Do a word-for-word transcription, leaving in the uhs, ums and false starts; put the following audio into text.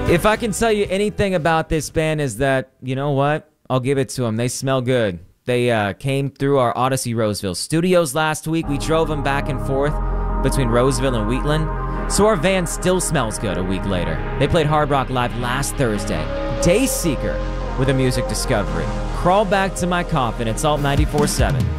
If I can tell you anything about this band is that, you know what? I'll give it to them. They smell good. They uh, came through our Odyssey Roseville studios last week. We drove them back and forth between Roseville and Wheatland. So our van still smells good a week later. They played Hard Rock Live last Thursday. Dayseeker with a music discovery. Crawl back to my coffin. It's Alt ninety-four point seven.